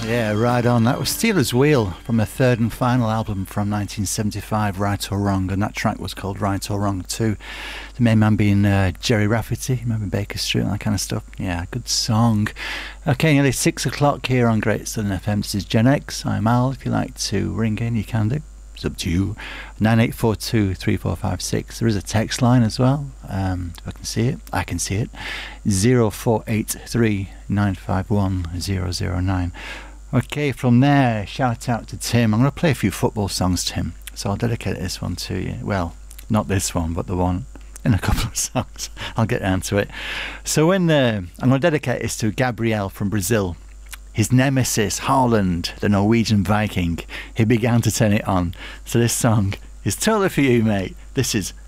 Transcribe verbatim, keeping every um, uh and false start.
Yeah, right on. That was Stealers Wheel from their third and final album from nineteen seventy-five, Right or Wrong, and that track was called Right or Wrong too. The main man being uh, Jerry Rafferty, remember Baker Street and that kind of stuff. Yeah, good song. Okay, nearly six o'clock here on Great Southern F M. This is Gen X. I'm Al. If you like to ring in, you can do. It's up to you. nine eight four two, three four five six. There is a text line as well. Um, if I can see it, I can see it. zero four eight three, nine five one, zero zero nine. Okay, from there, shout out to Tim. I'm going to play a few football songs, Tim. So I'll dedicate this one to you. Well, not this one, but the one in a couple of songs. I'll get down to it. So when the, I'm going to dedicate this to Gabriel from Brazil. His nemesis, Haaland, the Norwegian Viking, he began to turn it on. So this song is totally for you, mate. This is